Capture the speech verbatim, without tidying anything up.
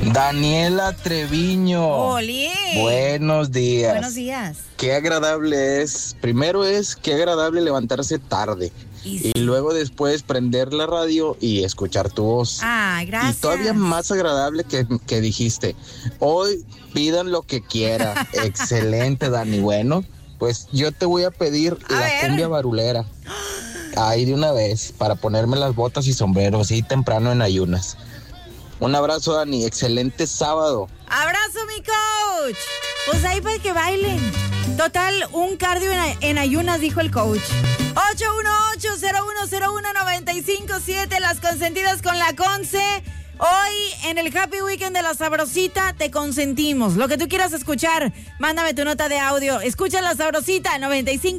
Daniela Treviño. ¡Oli! Buenos días. Buenos días. Qué agradable es. Primero es qué agradable levantarse tarde. Y, sí. y luego después prender la radio y escuchar tu voz. Ah, gracias. Y todavía más agradable que, que dijiste, hoy pidan lo que quiera. Excelente, Dani. Bueno, pues yo te voy a pedir a la ver. cumbia barulera. Ahí de una vez, para ponerme las botas y sombreros, así temprano en ayunas. Un abrazo, Dani. Excelente sábado. Abrazo, mi coach. Pues ahí para que bailen. Total, un cardio en, en ayunas, dijo el coach. ocho uno ocho, cero uno cero uno, nueve cinco siete, las consentidas con la Conce. Hoy, en el Happy Weekend de la Sabrosita, te consentimos. Lo que tú quieras escuchar, mándame tu nota de audio. Escucha la Sabrosita, noventa y cinco.